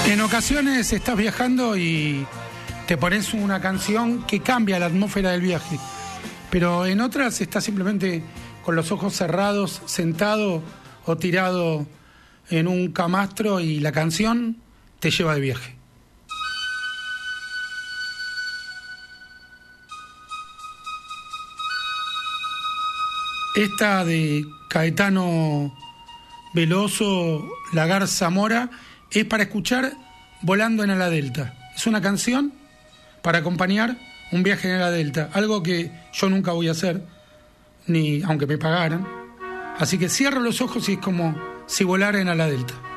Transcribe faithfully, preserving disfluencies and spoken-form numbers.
En ocasiones estás viajando y te pones una canción que cambia la atmósfera del viaje, pero en otras estás simplemente con los ojos cerrados, sentado o tirado en un camastro y la canción te lleva de viaje. Esta de Caetano Veloso, La Garza Mora, es para escuchar volando en ala delta. Es una canción para acompañar un viaje en ala delta, algo que yo nunca voy a hacer, ni aunque me pagaran. Así que cierro los ojos y es como si volara en ala delta.